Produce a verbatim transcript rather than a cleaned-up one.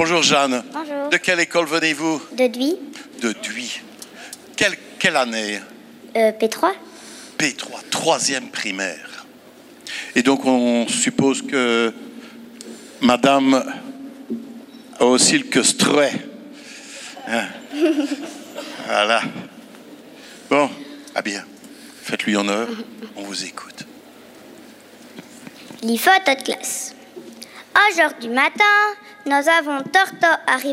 Bonjour Jeanne. Bonjour. De quelle école venez-vous? De Duy. De Duy. Quelle, quelle année? Euh, P trois. P trois, troisième primaire. Et donc on suppose que Madame a aussi le questrouet. Hein? Voilà. Bon, ah bien. Faites-lui honneur, on vous écoute. Les photos de classe. Aujourd'hui matin, nous avons Torto arrivé